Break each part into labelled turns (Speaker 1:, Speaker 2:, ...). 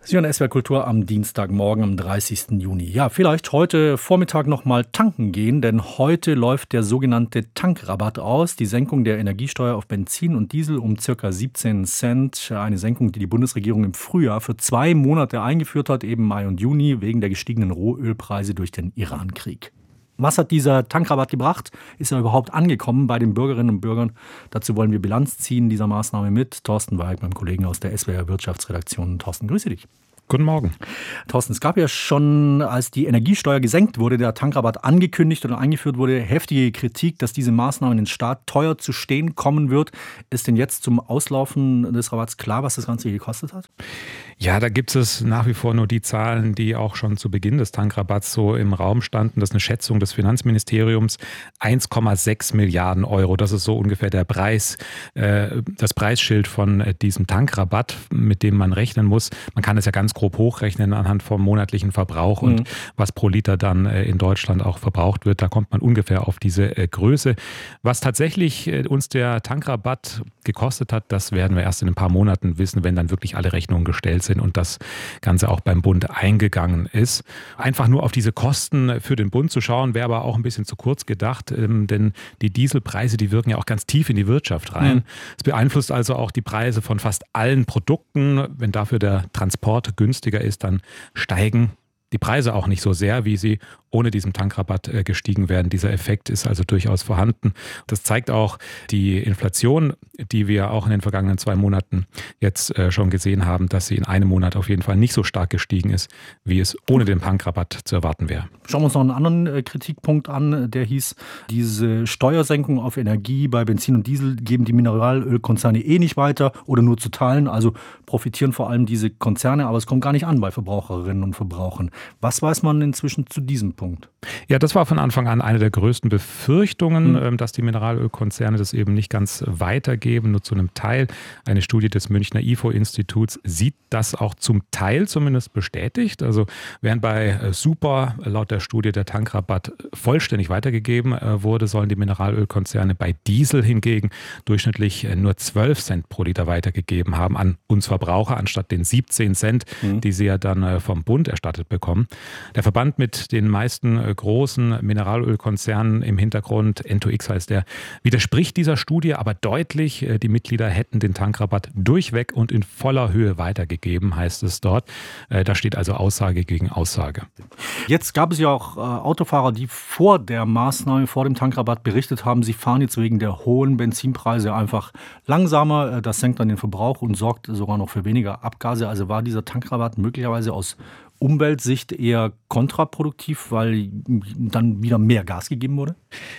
Speaker 1: Sie hören SWR Kultur am Dienstagmorgen, am 30. Juni. Ja, vielleicht heute Vormittag noch mal tanken gehen, denn heute läuft der sogenannte Tankrabatt aus. Die Senkung der Energiesteuer auf Benzin und Diesel um ca. 17 Cent. Eine Senkung, die die Bundesregierung im Frühjahr für 2 Monate eingeführt hat, eben Mai und Juni, wegen der gestiegenen Rohölpreise durch den Iran-Krieg. Was hat dieser Tankrabatt gebracht? Ist er überhaupt angekommen bei den Bürgerinnen und Bürgern? Dazu wollen wir Bilanz ziehen dieser Maßnahme mit Thorsten Weig, meinem Kollegen aus der SWR Wirtschaftsredaktion. Thorsten, grüße dich.
Speaker 2: Guten Morgen.
Speaker 1: Thorsten, es gab ja schon, als die Energiesteuer gesenkt wurde, der Tankrabatt angekündigt oder eingeführt wurde, heftige Kritik, dass diese Maßnahme den Staat teuer zu stehen kommen wird. Ist denn jetzt zum Auslaufen des Rabatts klar, was das Ganze gekostet hat?
Speaker 2: Ja, da gibt es nach wie vor nur die Zahlen, die auch schon zu Beginn des Tankrabatts so im Raum standen. Das ist eine Schätzung des Finanzministeriums. 1,6 Milliarden Euro. Das ist so ungefähr der Preis, das Preisschild von diesem Tankrabatt, mit dem man rechnen muss. Man kann es ja ganz grob hochrechnen anhand vom monatlichen Verbrauch und was pro Liter dann in Deutschland auch verbraucht wird. Da kommt man ungefähr auf diese Größe. Was tatsächlich uns der Tankrabatt gekostet hat, das werden wir erst in ein paar Monaten wissen, wenn dann wirklich alle Rechnungen gestellt sind und das Ganze auch beim Bund eingegangen ist. Einfach nur auf diese Kosten für den Bund zu schauen, wäre aber auch ein bisschen zu kurz gedacht, denn die Dieselpreise, die wirken ja auch ganz tief in die Wirtschaft rein. Es beeinflusst also auch die Preise von fast allen Produkten. Wenn dafür der Transport günstiger ist, dann steigen die Preise auch nicht so sehr, wie sie ohne diesen Tankrabatt gestiegen wären. Dieser Effekt ist also durchaus vorhanden. Das zeigt auch die Inflation, die wir auch in den vergangenen 2 Monaten jetzt schon gesehen haben, dass sie in einem Monat auf jeden Fall nicht so stark gestiegen ist, wie es ohne den Tankrabatt zu erwarten wäre.
Speaker 1: Schauen wir uns noch einen anderen Kritikpunkt an, der hieß, diese Steuersenkung auf Energie bei Benzin und Diesel geben die Mineralölkonzerne nicht weiter oder nur zu Teilen. Also profitieren vor allem diese Konzerne, aber es kommt gar nicht an bei Verbraucherinnen und Verbrauchern. Was weiß man inzwischen zu diesem Punkt?
Speaker 2: Ja, das war von Anfang an eine der größten Befürchtungen, dass die Mineralölkonzerne das eben nicht ganz weitergeben, nur zu einem Teil. Eine Studie des Münchner IFO-Instituts sieht das auch zum Teil zumindest bestätigt. Also während bei Super laut der Studie der Tankrabatt vollständig weitergegeben wurde, sollen die Mineralölkonzerne bei Diesel hingegen durchschnittlich nur 12 Cent pro Liter weitergegeben haben an uns Verbraucher, anstatt den 17 Cent, die sie ja dann vom Bund erstattet bekommen. Der Verband mit den meisten großen Mineralölkonzernen im Hintergrund, N2X heißt der, widerspricht dieser Studie aber deutlich. Die Mitglieder hätten den Tankrabatt durchweg und in voller Höhe weitergegeben, heißt es dort. Da steht also Aussage gegen Aussage.
Speaker 1: Jetzt gab es ja auch Autofahrer, die vor der Maßnahme, vor dem Tankrabatt berichtet haben, sie fahren jetzt wegen der hohen Benzinpreise einfach langsamer. Das senkt dann den Verbrauch und sorgt sogar noch für weniger Abgase. Also war dieser Tankrabatt möglicherweise aus Umweltsicht eher kontraproduktiv, weil dann wieder mehr Gas gegeben wurde?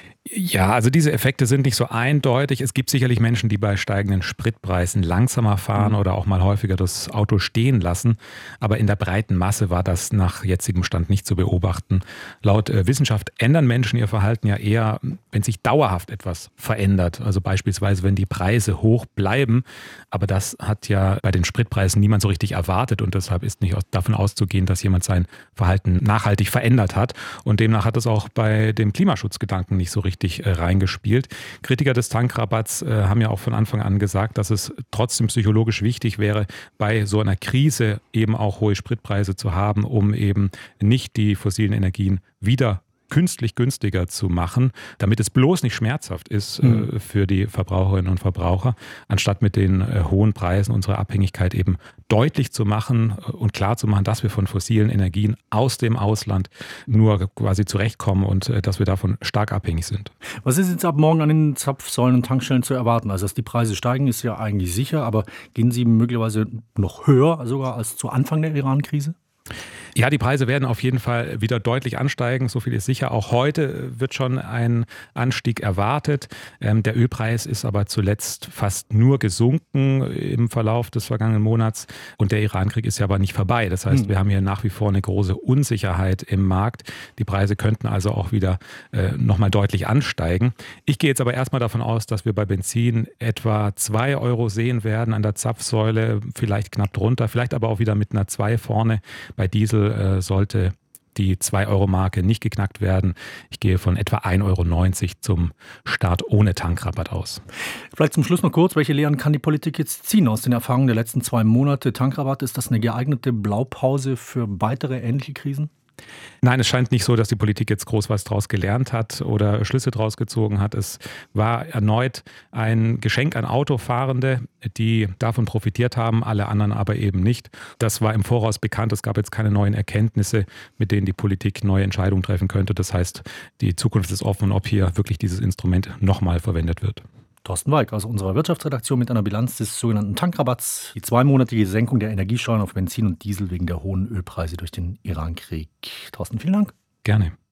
Speaker 2: Ja, also diese Effekte sind nicht so eindeutig. Es gibt sicherlich Menschen, die bei steigenden Spritpreisen langsamer fahren oder auch mal häufiger das Auto stehen lassen. Aber in der breiten Masse war das nach jetzigem Stand nicht zu beobachten. Laut Wissenschaft ändern Menschen ihr Verhalten ja eher, wenn sich dauerhaft etwas verändert. Also beispielsweise, wenn die Preise hoch bleiben. Aber das hat ja bei den Spritpreisen niemand so richtig erwartet. Und deshalb ist nicht davon auszugehen, dass jemand sein Verhalten nachhaltig verändert hat. Und demnach hat es auch bei dem Klimaschutzgedanken nicht so richtig reingespielt. Kritiker des Tankrabatts haben ja auch von Anfang an gesagt, dass es trotzdem psychologisch wichtig wäre, bei so einer Krise eben auch hohe Spritpreise zu haben, um eben nicht die fossilen Energien wieder künstlich günstiger zu machen, damit es bloß nicht schmerzhaft ist für die Verbraucherinnen und Verbraucher, anstatt mit den hohen Preisen unsere Abhängigkeit eben deutlich zu machen und klar zu machen, dass wir von fossilen Energien aus dem Ausland nur quasi zurechtkommen und dass wir davon stark abhängig sind.
Speaker 1: Was ist jetzt ab morgen an den Zapfsäulen und Tankstellen zu erwarten? Also, dass die Preise steigen, ist ja eigentlich sicher, aber gehen sie möglicherweise noch höher sogar als zu Anfang der Iran-Krise?
Speaker 2: Ja, die Preise werden auf jeden Fall wieder deutlich ansteigen. So viel ist sicher. Auch heute wird schon ein Anstieg erwartet. Der Ölpreis ist aber zuletzt fast nur gesunken im Verlauf des vergangenen Monats. Und der Iran-Krieg ist ja aber nicht vorbei. Das heißt, wir haben hier nach wie vor eine große Unsicherheit im Markt. Die Preise könnten also auch wieder nochmal deutlich ansteigen. Ich gehe jetzt aber erstmal davon aus, dass wir bei Benzin etwa 2 Euro sehen werden an der Zapfsäule, vielleicht knapp drunter, vielleicht aber auch wieder mit einer 2 vorne. Bei Diesel sollte die 2-Euro-Marke nicht geknackt werden. Ich gehe von etwa 1,90 € zum Start ohne Tankrabatt aus.
Speaker 1: Vielleicht zum Schluss noch kurz, welche Lehren kann die Politik jetzt ziehen aus den Erfahrungen der letzten 2 Monate? Tankrabatt, ist das eine geeignete Blaupause für weitere ähnliche Krisen?
Speaker 2: Nein, es scheint nicht so, dass die Politik jetzt groß was draus gelernt hat oder Schlüsse draus gezogen hat. Es war erneut ein Geschenk an Autofahrende, die davon profitiert haben, alle anderen aber eben nicht. Das war im Voraus bekannt. Es gab jetzt keine neuen Erkenntnisse, mit denen die Politik neue Entscheidungen treffen könnte. Das heißt, die Zukunft ist offen, ob hier wirklich dieses Instrument nochmal verwendet wird.
Speaker 1: Thorsten Weig aus unserer Wirtschaftsredaktion mit einer Bilanz des sogenannten Tankrabatts. Die 2-monatige Senkung der Energiesteuern auf Benzin und Diesel wegen der hohen Ölpreise durch den Irankrieg. Thorsten, vielen Dank.
Speaker 2: Gerne.